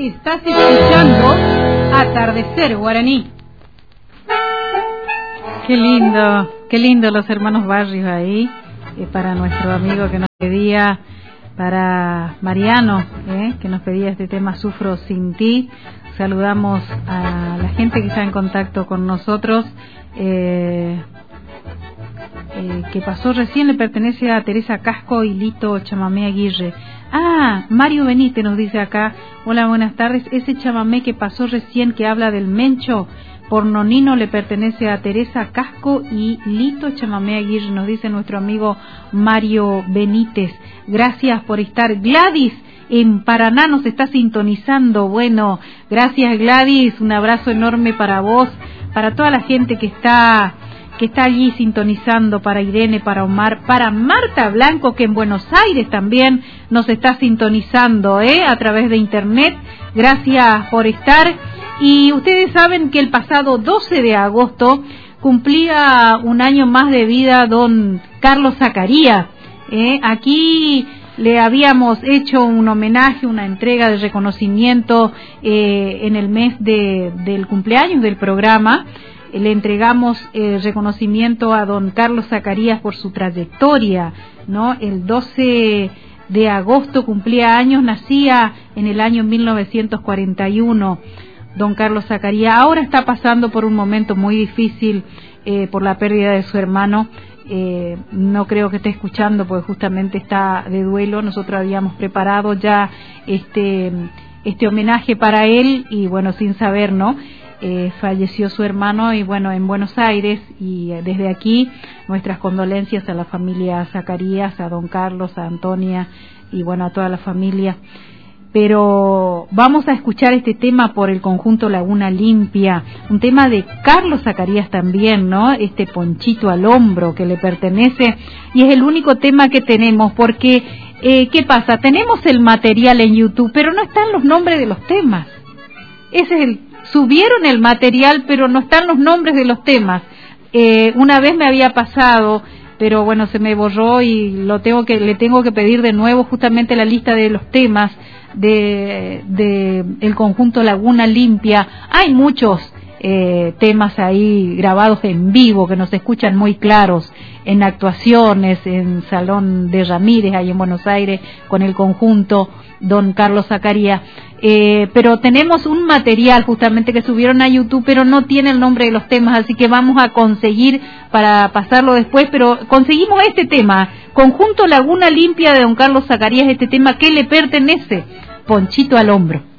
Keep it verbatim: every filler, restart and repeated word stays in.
Estás escuchando Atardecer Guaraní. Qué lindo, qué lindo los hermanos Barrios ahí, eh, para nuestro amigo que nos pedía, para Mariano, eh, que nos pedía este tema Sufro sin ti. Saludamos a la gente que está en contacto con nosotros. Eh, eh, que pasó recién le pertenece a Teresa Casco y Lito Chamamé Aguirre. Ah, Mario Benítez nos dice acá: hola, buenas tardes. Ese chamamé que pasó recién, que habla del Mencho por Nonino, le pertenece a Teresa Casco y Lito Chamamé Aguirre, nos dice nuestro amigo Mario Benítez. Gracias por estar. Gladys en Paraná nos está sintonizando. Bueno, gracias Gladys, un abrazo enorme para vos, para toda la gente que está que está allí sintonizando, para Irene, para Omar, para Marta Blanco, que en Buenos Aires también nos está sintonizando, ¿eh? A través de internet. Gracias por estar. Y ustedes saben que el pasado doce de agosto cumplía un año más de vida don Carlos Zacarías, ¿eh? Aquí le habíamos hecho un homenaje, una entrega de reconocimiento eh, en el mes de, del cumpleaños del programa. Le entregamos el reconocimiento a don Carlos Zacarías por su trayectoria, ¿no? El doce de agosto cumplía años, nacía en el año mil novecientos cuarenta y uno. Don Carlos Zacarías ahora está pasando por un momento muy difícil eh, por la pérdida de su hermano. Eh, no creo que esté escuchando porque justamente está de duelo. Nosotros habíamos preparado ya este, este homenaje para él y bueno, sin saber, ¿no? Eh, falleció su hermano y bueno, en Buenos Aires, y eh, desde aquí nuestras condolencias a la familia Zacarías, a don Carlos, a Antonia y bueno, a toda la familia. Pero vamos a escuchar este tema por el conjunto Laguna Limpia, un tema de Carlos Zacarías también, ¿no? Este Ponchito al hombro que le pertenece, y es el único tema que tenemos porque, eh, ¿qué pasa? Tenemos el material en YouTube, pero no están los nombres de los temas. Ese es el Subieron el material, pero no están los nombres de los temas. Eh, una vez me había pasado, pero bueno, se me borró y lo tengo que le tengo que pedir de nuevo justamente la lista de los temas de, de el conjunto Laguna Limpia. Hay muchos eh, temas ahí grabados en vivo que nos escuchan muy claros en actuaciones en Salón de Ramírez, ahí en Buenos Aires, con el conjunto don Carlos Zacarías. Eh, pero tenemos un material justamente que subieron a YouTube, pero no tiene el nombre de los temas, así que vamos a conseguir para pasarlo después, pero conseguimos este tema, Conjunto Laguna Limpia de don Carlos Zacarías, este tema que le pertenece, Ponchito al hombro.